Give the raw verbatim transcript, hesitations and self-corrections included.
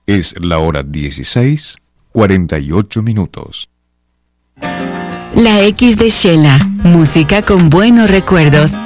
Es la hora dieciséis, cuarenta y ocho minutos. La X de Shela, música con buenos recuerdos